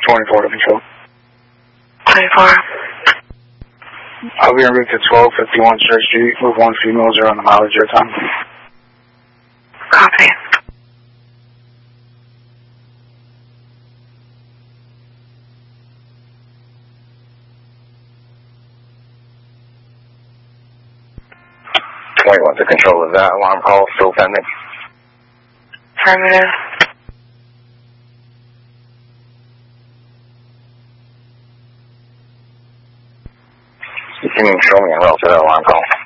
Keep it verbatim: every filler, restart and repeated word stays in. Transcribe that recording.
twenty-four to control. twenty-four. I'll be en route to twelve fifty-one Church Street with one female, zero on the mileage your time. Copy. twenty-one to control, is that alarm call still pending? Affirmative. You can show me en route to that alarm call.